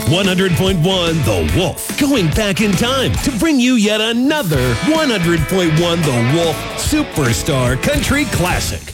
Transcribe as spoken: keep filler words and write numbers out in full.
one hundred point one The Wolf, going back in time to bring you yet another one hundred point one The Wolf Superstar Country Classic.